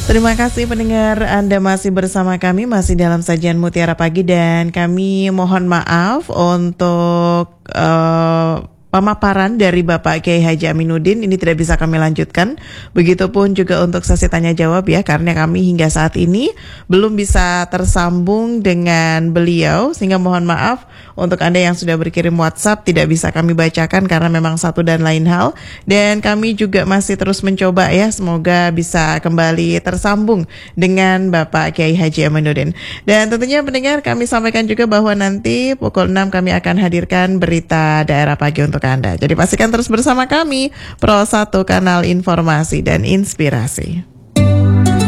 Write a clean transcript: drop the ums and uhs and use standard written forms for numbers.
Terima kasih pendengar, Anda masih bersama kami, masih dalam sajian Mutiara Pagi, dan kami mohon maaf untuk pemaparan dari Bapak Kiai Haji Aminuddin ini tidak bisa kami lanjutkan. Begitupun juga untuk sesi tanya jawab ya, karena kami hingga saat ini belum bisa tersambung dengan beliau, sehingga mohon maaf untuk Anda yang sudah berkirim WhatsApp tidak bisa kami bacakan karena memang satu dan lain hal. Dan kami juga masih terus mencoba ya, semoga bisa kembali tersambung dengan Bapak Kiai Haji Aminuddin. Dan tentunya pendengar, kami sampaikan juga bahwa nanti pukul 6 kami akan hadirkan berita daerah pagi untuk Anda. Jadi pastikan terus bersama kami, Pro 1 Kanal Informasi dan Inspirasi.